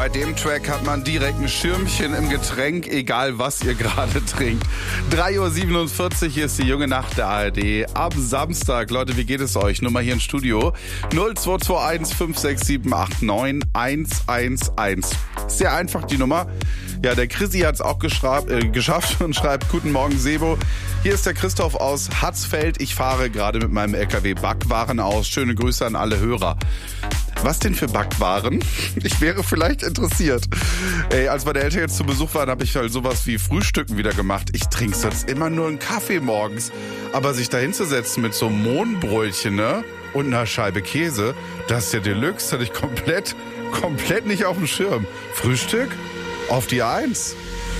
Bei dem Track hat man direkt ein Schirmchen im Getränk, egal was ihr gerade trinkt. 3:47 Uhr, hier ist die junge Nacht der ARD. Am Samstag, Leute, wie geht es euch? Nummer hier im Studio 0221 56789 111. Sehr einfach die Nummer. Ja, der Chrissy hat es auch geschafft und schreibt: Guten Morgen, Sebo. Hier ist der Christoph aus Hatzfeld. Ich fahre gerade mit meinem LKW Backwaren aus. Schöne Grüße an alle Hörer. Was denn für Backwaren? Ich wäre vielleicht interessiert. Ey, als meine Eltern jetzt zu Besuch waren, habe ich halt sowas wie Frühstücken wieder gemacht. Ich trinke sonst immer nur einen Kaffee morgens. Aber sich da hinzusetzen mit so einem Mohnbrötchen, ne? Und einer Scheibe Käse, das ist ja Deluxe. Das hatte ich komplett nicht auf dem Schirm. Frühstück? Auf die 1.